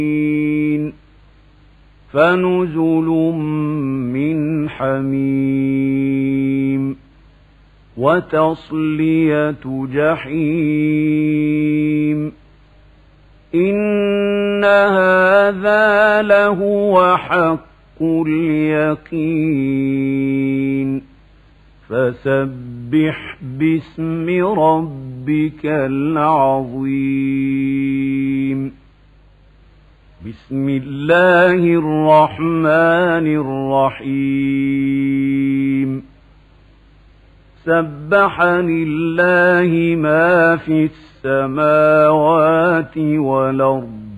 فنزل من حميم وتصلية جحيم إن هذا لهو حق اليقين فسبح باسم ربك العظيم بسم الله الرحمن الرحيم سبح لله ما في السماوات والأرض